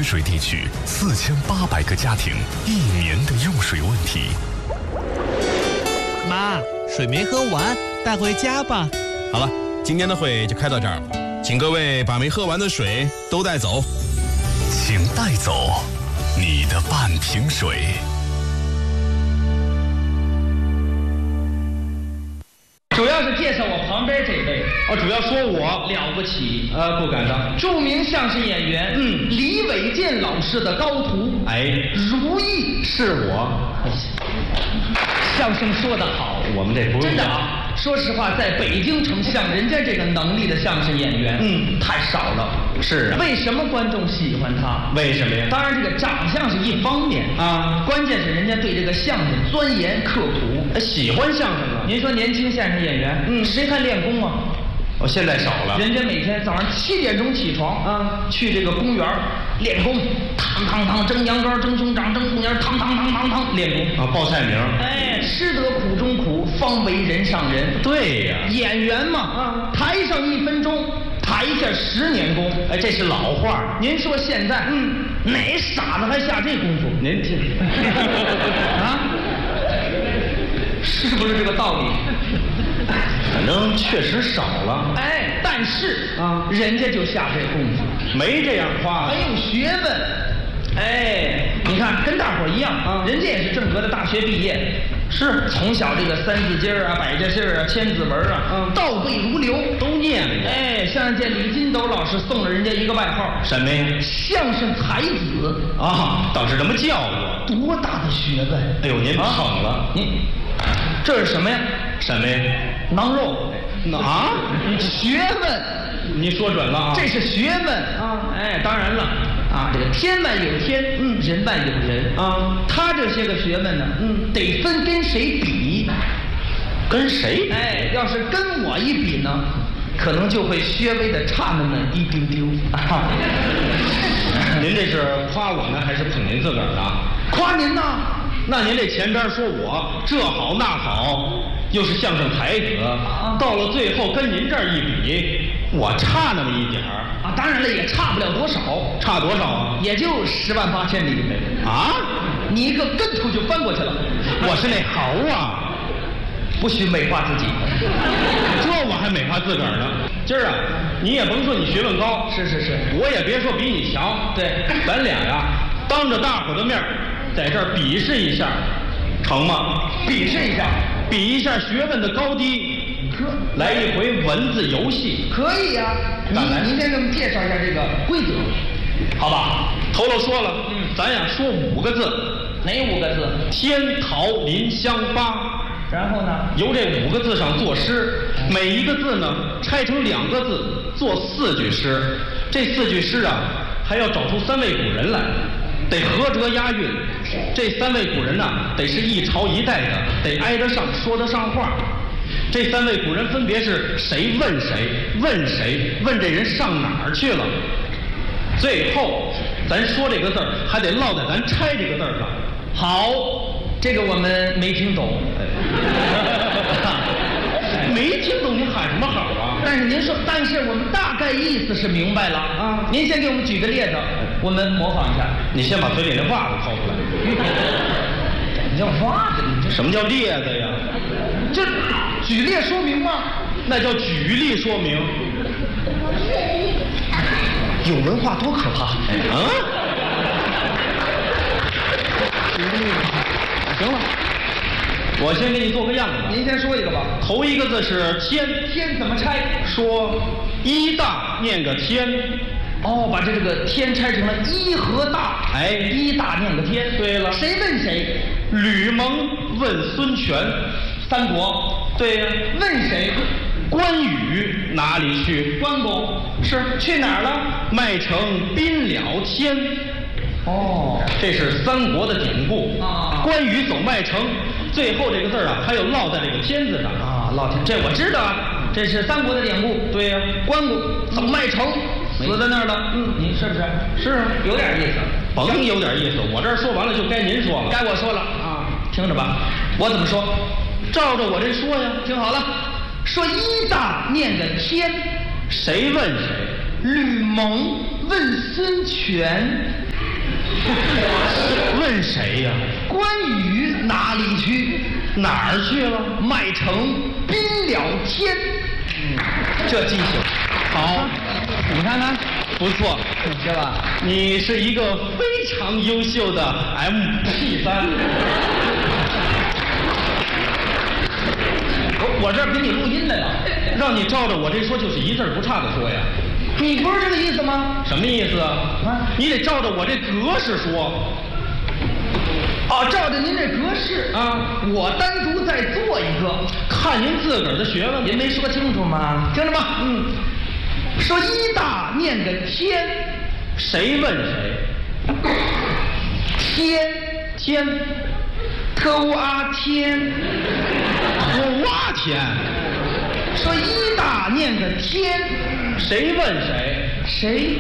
水地区4800个家庭1年的用水问题。 妈，水没喝完，带回家吧。 好了，今天的会就开到这儿了，请各位把没喝完的水都带走。 请带走你的半瓶水。 主要是介绍我旁边这位， 主要说我了不起， 不敢当。 著名相声演员，李伟健老师的高徒，如意是我。 相声说得好， 我们这不真的啊。说实话，在北京城像人家这个能力的相声演员，太少了。 是啊。 为什么观众喜欢他？ 为什么呀？ 当然，这个长相是一方面啊， 关键是人家对这个相声钻研刻苦， 喜欢相声啊。 您说年轻相声演员，谁还练功啊？ 现在少了。 人家每天早上7点钟起床啊，去这个公园练功，嘡嘡嘡，蒸羊羔，蒸熊掌，蒸兔年，嘡嘡嘡嘡嘡，练功啊，报菜名。 吃得苦中苦，方为人上人。 对呀， 演员嘛，台上1分钟，台下10年功。 这是老话。 您说现在，哪傻子还下这功夫？ 您听啊，是不是这个道理？ 反正确实少了。 但是人家就下这功夫， 没这样夸， 很有学问。你看，跟大伙儿一样人家也是正格的大学毕业，是从小这个3字经啊、百家姓啊、千字文啊，倒背如流， 都念了。 像这李金斗老师送了人家一个外号， 什么呀？ 相声才子啊，倒是这么叫我。 多大的学问！ 哎呦，您捧了。 这是什么呀？ 什么呀？ 囊肉。学问。 您说准了啊！ 这是学问啊！当然了这个天外有天，人外有人啊。他这些个学问呢，得分跟谁比。 跟谁？ 要是跟我一比呢，可能就会稍微的差那么一丢丢。 您这是夸我呢，还是捧您自个儿呢？ 夸您呢。 那您这前边说我这好那好，又是相声才子，到了最后跟您这儿一比，我差那么一点儿啊。当然了，也差不了多少。 差多少啊？ 也就108000里啊！ 你一个跟头就翻过去了。 我是那猴啊！ 不许美化自己。 这我还美化自个儿呢。今儿啊，你也甭说你学问高， 是， 我也别说比你强。 对， 咱俩呀，当着大伙的面在这儿比试一下，成吗？ 比试一下， 比一下学问的高低。来一回文字游戏。 可以呀。您先给我们介绍一下这个规则，好吧？ 头头说了，咱呀说5个字。 哪5个字？ 天桃林香八。 然后呢？ 由这5个字上作诗，每一个字呢拆成2个字，做4句诗。这4句诗啊，还要找出3位古人来，得合辙押韵。这3位古人呢，得是一朝一代的，得挨得上，说得上话。这3位古人分别是谁问谁，问谁，问这人上哪儿去了。最后，咱说这个字儿，还得落在咱拆这个字儿上。 好，这个我们没听懂。 没听懂您喊什么好啊？ 但是我们大概意思是明白了啊。您先给我们举个例子，我们模仿一下。 你先把嘴里那袜子掏出来。 你叫袜子？ 什么叫例子呀？ 这举例说明吗？ 那叫举例说明。 有文化多可怕！举个例子。行了， 我先给你做个样子。 您先说一个吧。 头一个字是天， 天怎么拆？ 说一大念个天。 把这个天拆成了一和大。一大念个天。 对了。 谁问谁？ 吕蒙问孙权。 三国。 对呀。 问谁？ 关羽哪里去？ 关公。 是去哪儿了？ 麦城宾了天。这是三国的典故关羽走麦城，最后这个字啊，还有落在这个天字上落天。这我知道啊，这是三国的典故。 对呀， 关公走麦城，死在那儿了。你是不是？ 是啊， 有点意思。 甭有点意思，我这儿说完了就该您说了。 该我说了听着吧，我怎么说？ 照着我这说呀。 听好了，说一大念个天， 谁问谁？ 吕蒙问孙权。 问谁呀？ 关羽哪里去？ 哪儿去了？ 麦城宾了天。这记性好， 你看看， 不错， 是吧？ 你是一个非常优秀的 MP3。 我这儿给你录音来了， 让你照着我这说，就是一字不差的说呀。 你不是这个意思吗？ 什么意思啊？你得照着我这格式说。 哦，照着您这格式啊， 我单独再做一个， 看您自个儿的学问。 您没说清楚吗？听着吧，说一大念个天， 谁问谁？ 天，特啊天， 土啊天。 说一大念个天， 谁问谁？ 谁？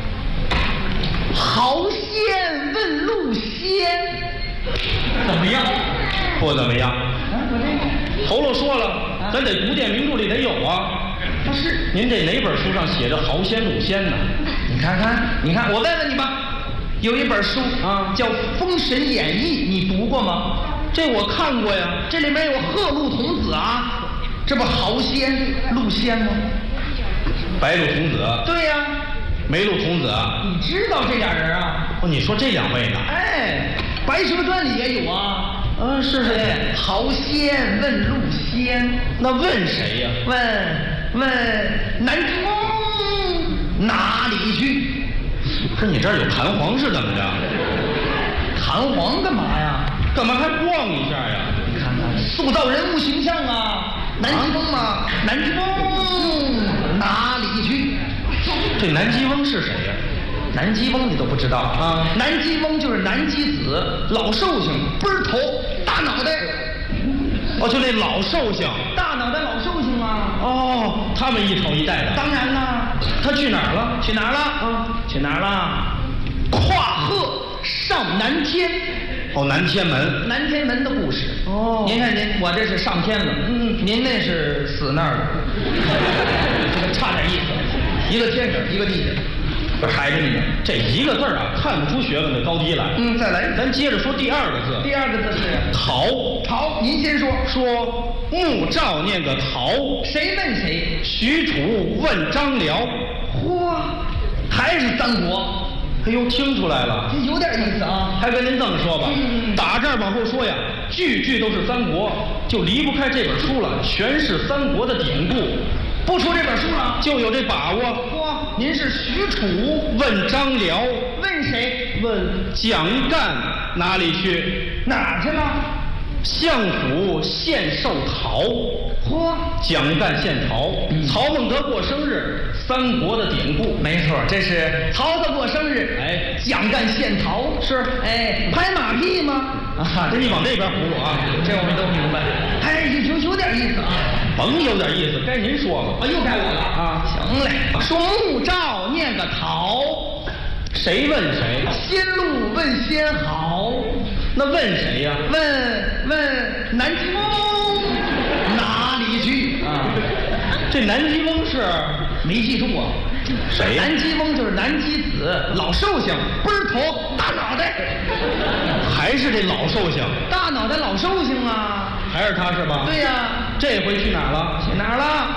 豪仙问路仙，怎么样？ 不怎么样。 我这头喽说了，咱得古典名著里得有啊。 不是， 您这哪本书上写着豪仙路仙呢？ 你看，我问问你吧，有一本书啊，叫《封神演义》，你读过吗？ 这我看过呀。 这里面有贺路童子啊，这不豪仙路仙吗？ 白鹿童子。 对呀。 梅鹿童子。 你知道这俩人啊？ 哦，你说这两位呢？ 哎，《白蛇传》里也有啊。 是。 豪仙问路仙， 那问谁呀？ 问南宫哪里去？ 不是你这儿有弹簧是怎么着？ 弹簧干嘛呀？ 干嘛还逛一下呀？ 你看看，塑造人物形象啊。南极翁嘛，南极翁哪里去？ 这南极翁是谁呀？ 南极翁你都不知道啊？南极翁就是南极子，老寿星，背儿头，大脑袋。 哦，就那老寿星， 大脑袋老寿星啊。 哦，他们一朝一代的。 当然啦。 他去哪儿了？ 去哪儿了？去哪儿了？跨鹤上南天。 哦，南天门。 南天门的故事。哦。您看您，我这是上天了，您那是死那儿了。这个差点意思，一个天上，一个地下。抬着你呢， 这一个字啊，看不出学问的高低来。 再来， 咱接着说第二个字。 第二个字是陶，您先说。 说穆兆念个陶， 谁问谁？ 许褚问张辽。 嚯，还是三国。 哎呦，听出来了， 这有点意思啊。 还跟您这么说吧，打这儿往后说呀，句句都是三国，就离不开这本书了，全是三国的典故。 不出这本书了， 就有这把握。 嚯，您是许褚问张辽， 问谁？ 问蒋干哪里去？ 哪儿去了？ 相府献寿桃。 嚯， 蒋干献桃，曹孟德过生日，三国的典故。 没错，这是曹操过生日， 哎， 蒋干献桃是， 哎，拍马屁吗？ 啊，这你往那边葫芦啊， 这我们都明白。哎，有点意思啊。 甭有点意思，该您说了。 又该我了啊！ 行嘞，说穆兆念个陶， 谁问谁？ 仙路问仙好， 那问谁呀？ 问南极翁哪里去啊？ 这南极翁是没记住啊？ 谁呀？ 南极翁就是南极子，老寿星，背儿头，大脑袋。 还是这老寿星？ 大脑袋老寿星啊！ 还是他是吧？ 对呀。 这回去哪儿了？ 去哪儿了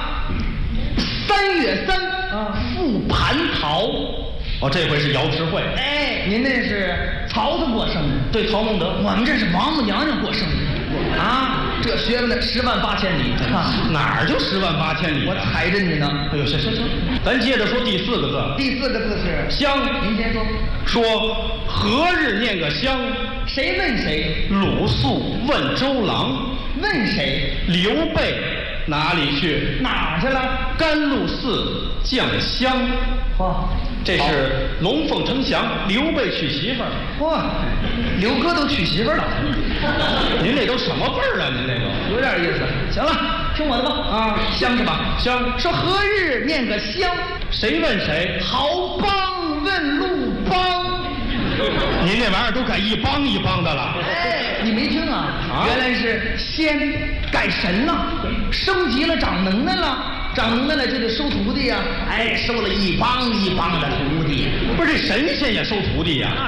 ？3月3复蟠桃。 哦，这回是瑶池会。 哎，您那是曹操过生日， 对，曹孟德。 我们这是王母娘娘过生日啊！这学问的108000里啊！ 哪儿就108000里？ 我踩着你呢。 哎呦，行，咱接着说第4个字。 第4个字是香， 您先说。 说何日念个香？ 谁问谁？ 鲁肃问周郎。 问谁？ 刘备哪里去？ 哪儿去了？ 甘露寺降香。 嚯， 这是龙凤呈祥，刘备娶媳妇儿。 嚯，刘哥都娶媳妇儿了。 您这都什么辈儿啊？您这个有点意思。行了，听我的吧。啊，香是吧？ 香。 说何日念个香？ 谁问谁？ 豪帮问路帮。 您这玩意儿都改一帮一帮的了。 哎，你没听啊？原来是仙改神了，升级了，长能耐了，长能耐了就得收徒弟呀。哎，收了一帮一帮的徒弟。 不是这神仙也收徒弟呀？